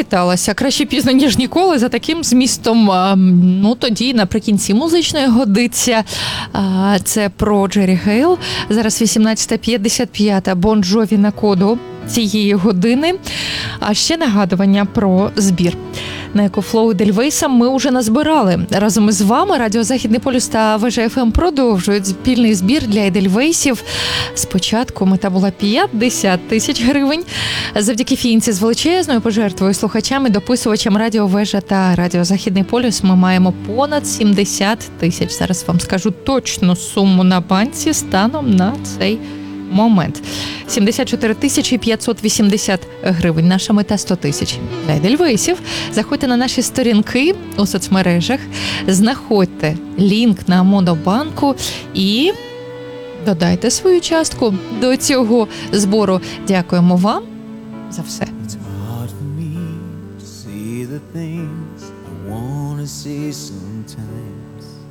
завіталася. Краще пізно, ніж ніколи, за таким змістом. Ну, тоді наприкінці музичної годиться. Це про Джері Хейл. Зараз 18:55, Бон Джові на коду цієї години. А ще нагадування про збір. На Екофлоу Едельвейса ми вже назбирали. Разом із вами Радіо Західний полюс та Вежа ФМ продовжують спільний збір для Едельвейсів. Спочатку мета була 50 тисяч гривень. Завдяки фінці з величезною пожертвою слухачам і дописувачам Радіо Вежа та Радіо Західний полюс ми маємо понад 70 тисяч. Зараз вам скажу точну суму на банці станом на цей момент. 74 тисячі 580 гривень. Наша мета 100 тисяч. Для Едельвейсів заходьте на наші сторінки у соцмережах, знаходьте лінк на Монобанку і додайте свою частку до цього збору. Дякуємо вам за все. See the things I wanna see sometimes.